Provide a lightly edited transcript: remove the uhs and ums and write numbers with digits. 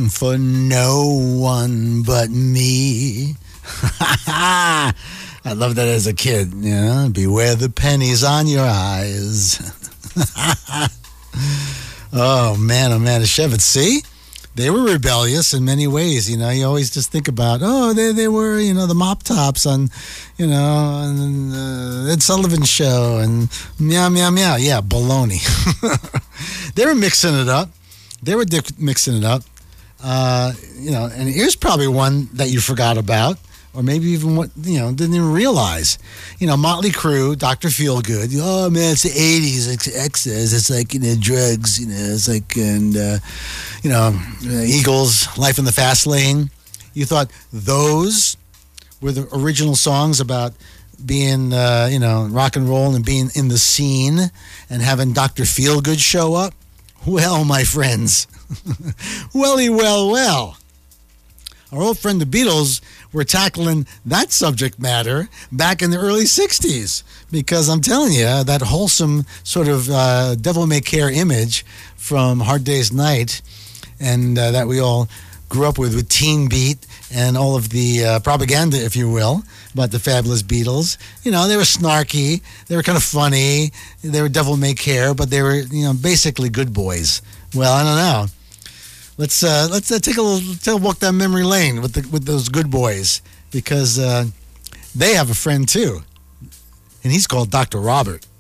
song for no one but me. I loved that as a kid. Yeah, beware the pennies on your eyes. Oh man, the Shevitz. See? They were rebellious in many ways, you always just think about, they were, the Mop Tops on, and Ed Sullivan Show and meow, meow, meow. Yeah, baloney. They were mixing it up. And here's probably one that you forgot about, or maybe even didn't even realize. Motley Crue, Dr. Feelgood. Oh man, it's the 80s, it's excess, it's like drugs, it's like, and Eagles, Life in the Fast Lane. You thought those were the original songs about being rock and roll and being in the scene and having Dr. Feelgood show up? Well, my friends, well. Our old friend the Beatles were tackling that subject matter back in the early 60s, because I'm telling you, that wholesome sort of devil-may-care image from Hard Day's Night, and that we all grew up with Teen Beat and all of the propaganda, if you will, about the fabulous Beatles. They were snarky, they were kind of funny, they were devil-may-care, but they were, basically good boys. Well, I don't know. Let's take a walk down memory lane with those good boys, because they have a friend too, and he's called Dr. Robert.